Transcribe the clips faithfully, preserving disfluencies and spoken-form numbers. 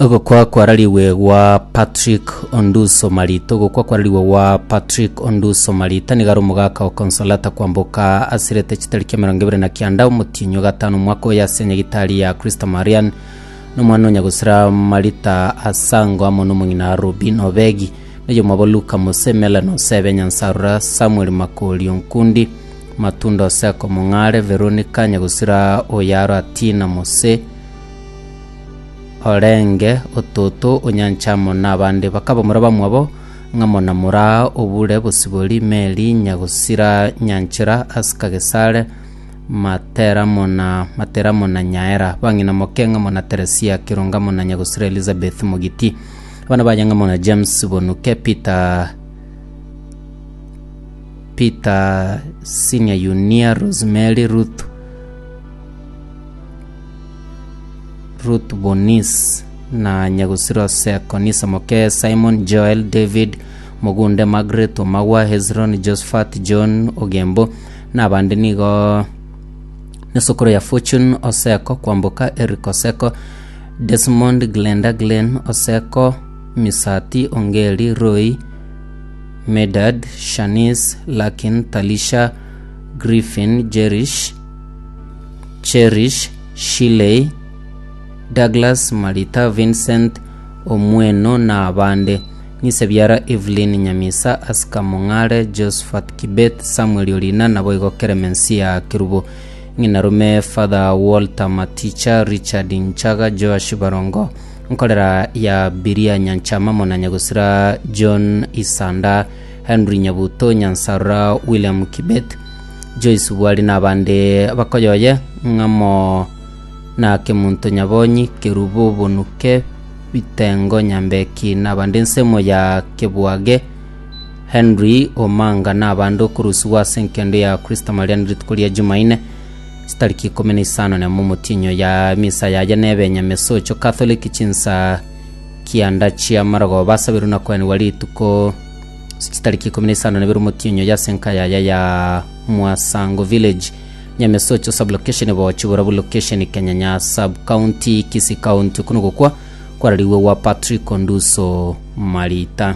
Ogo kwa kwarariwe wa Patrick Onduso Marita ogo kwa kwarariwe wa Patrick Onduso Marita ni garo mugaka wa Consolata kwamboka asirete chitariki mirongo ibiri na kenda umutinyo gatanu mwako ya senya gitari ya Krista Marian n'umwana nyagusira Marita asango amo n'umunyina Robin Obegi n'yo maboluka Musemela no Sebenya Nsarura Samuel Makoli Onkundi Matundo Seko Mungare Veronica nyagusira Oyaro Atina Mose Orenge Ototo Onyanchamo n'abandi bakaba muraba mwabo ngamona mura obure busiboli Meli nyagusira Nyanchira Askagesare Matera mona Matera mona Nyaera bangina mokenga mona Teresia Kironga mona nyagusira Elizabeth Mugiti bana banyanga mona James Bonuke Peter Peter Senior Junior Rosemary Ruth Ruth Bonis na nyagusiro Seko Nisa Moke Simon Joel David Mugunde Margaret Omawa Hezron Josephat John Ogembo na abandi nigo nesokoro ya Fortune Oseko kwamboka Eric Oseko Desmond Glenda Glen Oseko Misati Ongeli Roy Medad Shanice Lakin Talisha Griffin Jerish Cherish Shiley Douglas Marita Vincent Omweno na abande Nisebyara Evelyn Nyamisa Aska Mongare Josephat Kibet Samuel Olina na boigo Keremensia Kirubo Nginarume Father Walter Maticha Richard Nchaga Joash Barongo Nkolera ya Biria Nyanchama mona nyagusira John Isanda Henry Nyabuto Nyansara William Kibet Joyce Wali na abande bakoyoye ngamo na Kemuntu Nyabonyi Kirubo Bonuke Bitengo Nyambeki na abande nsemo ya Kebwage Henry Omanga na abando kurusuwa senkende ya Krista Marian Ritkulia Jumaine Stariki komeni sano na mumutinyo ya misa ya janebe nyameso cho Catholic chinsa kianda chia marago basa biruna kwani wali tuko stariki komeni sano na biru mutinyo ya senka ya ya ya Mwasango village nyameso cho sub location wa chiburabu location Kenyanya sub county Kisi county kunuko kwa kwa raliwe wa Patrick Onduso Marita.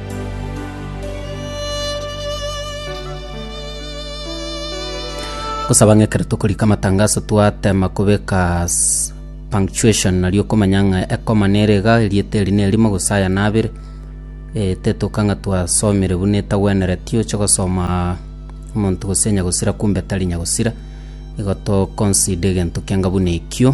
Kusabange keretokoli kama tangazo tuate makubeka punctuation nalio komanyanga ekomanerega liete line limo gusaya nabire e teto kanga twa somere buneta wenere tio choko soma muntu gusenya gusira kumbe talinya gusira igoto consider gento kyanga bunekyo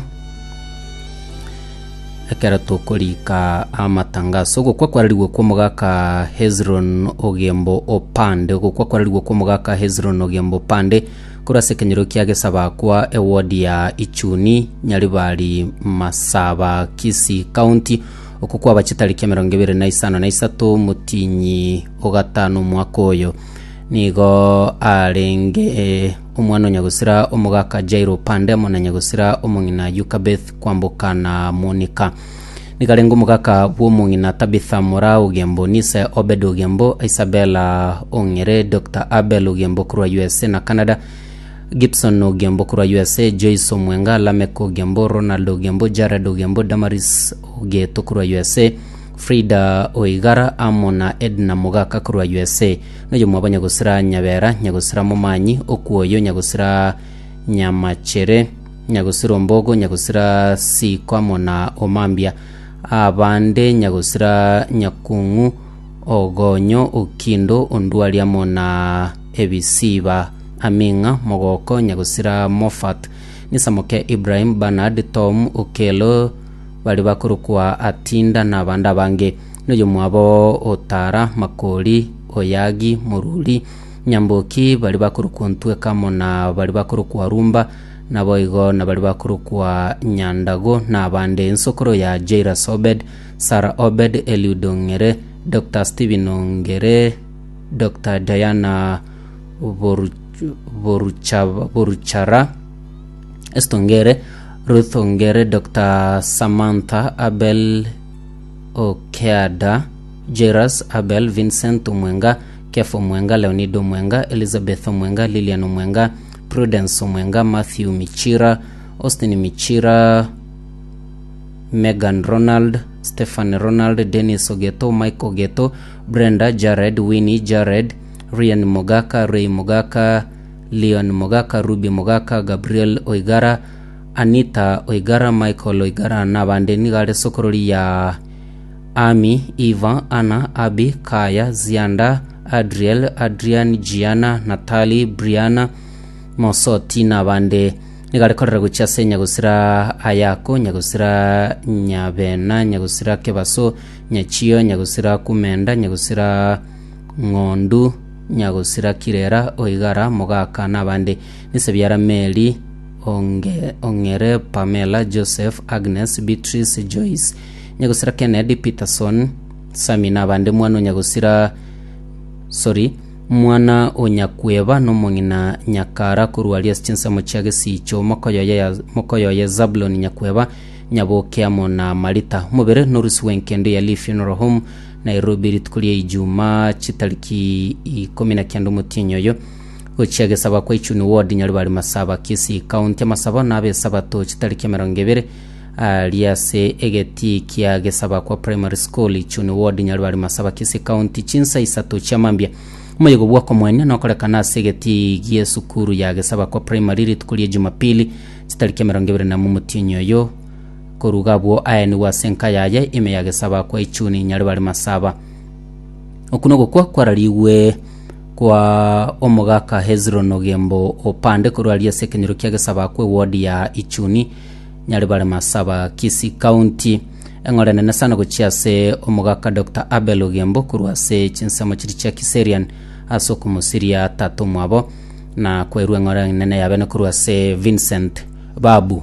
ekeretokoli ka amatangazo gukwa kwaraliwe kwa mugaka Hezron Ogembo Opande gukwa kwaraliwe kwa mugaka Hezron Ogembo Opande kurase kenyero kiage saba kwa award ya Ichuni Nyaribali Masaba Kisi County okukwa abachitariki mirongo ibiri na isano na isatu mutinyi ogatano mwakoyo nigo arenge umwana nyagusira omugaka Jairo Pande mona nyagusira omungina Yukabeth kwambokana Monica nigarengo mugaka bw'omungina Tabitha Mora Ogembo Nise Obed Ogembo Isabella Ongere Doctor Abel Ogembo kurwa U S A na Canada Gibson Ogembo kurwa U S A Joyce Omwenga Lameko Ogembo Ronald Ogembo Jared Ogembo Damaris Ogeto kurwa U S A Frida Oigara Amona Edna Mugaka kurwa U S A nojo mwabanya gusira Nyabera nyagusira Mumanyi okuoyo nyagusira Nyamachere nyagusira Mbogo nyagusira Siko Amona Omambia abande nyagusira Nyakungu Ogonyo Okindo Ondwali Amona Ebisiba Aminga Mogoko nyagusira Mofat Nisamoke Ibrahim Bernard Tom Okelo bali bakuru kwa Atinda na banda bange nojo mwabo Otara Makoli Oyagi Muruli Nyamboki bali bakuru kuntwe kamona bali bakuru kwa Rumba na boigo na bali bakuru kwa Nyandago na bande nsokoro ya Jaira Sobed Sara Obed Eliudongere Doctor Steven Ongere Doctor Diana Boru Boruchava Boruchara Estongere Ruth Ongere Doctor Samantha Abel Okeada Jeras Abel Vincent Omwenga Kefo Mwenga Leonido Mwenga Elizabeth Mwenga Lilian Mwenga Prudence Mwenga Matthew Michira Austin Michira Megan Ronald Stefan Ronald, Dennis Ogeto, Mike Ogeto, Brenda, Jared, Winnie, Jared, Ryan Mogaka, Ray Mogaka, Leon Mogaka, Ruby Mogaka, Gabriel Oigara, Anita Oigara, Michael Oigara n'abandi nigare sokorori ya Ami, Eva, Anna, Abi, Kaya, Zianda, Adriel, Adrian, Gianna, Natalie, Brianna, Mosoti n'abandi nigare korera gucyase nyagusira Ayako, nyagusira Nyabena, nyagusira Kebaso, Nyachio, nyagusira Kumenda, nyagusira Ngondu, nyagusira Kirera, Oigara, Mogaka n'abandi nisebyara Meli, Onge, Ongere, Pamela, Joseph, Agnes, Beatrice, Joyce, nyagusira Kennedy, Peterson, Sami n'abandi mwana nyagusira sorry mwana onyakweba no mungina Nyakara kurwalia stinsa mochiage sicho mokoyoye ya mokoyoye Zablon Nyakweba nyaboke amona Marita mubere Norris Wenkende ya Lee Funeral Home Nairobi ritkuliye Ijumaa chitariki kumi na kenda mutinyoyo uchiage saba kwa Ichuni ward Nyaribari Masaba Kisii county Masaba nabe sabato chitariki mirongo ibiri aliase egeti kiage saba kwa primary school Ichuni ward Nyaribari Masaba Kisii county chinsa isato chamambia umuyego bwako mwene nokolekana segeti gie sukuru yage saba kwa primary ritkuliye Jumapili chitariki mirongo ibiri na mutinyoyo korugabwo ayani wa senka yaye ime yage saba kwa Ichuni Nyaribari Masaba okunogo kwa kwaraliwe kwa omugaka Hezron Ogembo Opande kurwalia sekenyero kiage saba kwa ward ya Ichuni Nyaribari Masaba Kisii county engorene nasana guchiase omugaka Doctor Abel Ogembo kurwase chinsamo chiri cha Kiserian asoko musiria tatu mwabo na kweru engorene nene yabene kurwase Vincent Babu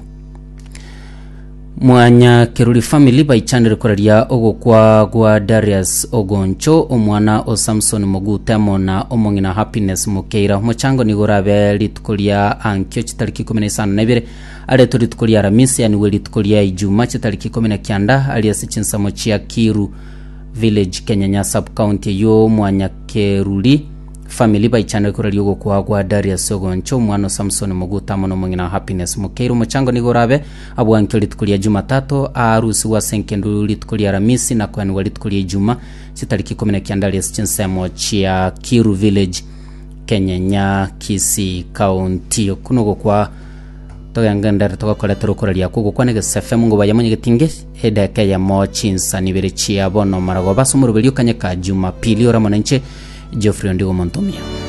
mwanya Keruli family baichandire koraria ogo kwa gwa Darius Ogoncho omwana o Samson Mogutemo na omongina Happiness Mukeira muchango nigorabe litukolia ankyo chitariki kumi na isano na ibiri ale turitukolia Ramisi yani welitukolia Ijumaa chitariki kumi na kenda aliasi chinsamo chia Kiru village Kenyanya sub county yo mwanya Keruli family baichandire koraria ogo kwa gwa Darius Ogoncho omwana o Samson Mogutemo na omongina Happiness Mukeira muchango nigorabe abo ankyo litukolia Jumatatu arusi wa senkendu litukolia Ramisi na kwani walitukolia Ijumaa chitariki kumi na kenda aliasi chinsamo chia Kiru village Kenyanya Kisii county okunogo kwa toyangandara tokakora turukoraria kugo kwanege S F M ngo bayamunye getinge edaka ya mochinsa nibere chia bono marago basumuru beliukanye ka Jumapili ora monenche Geoffrey Ndigo Montomia.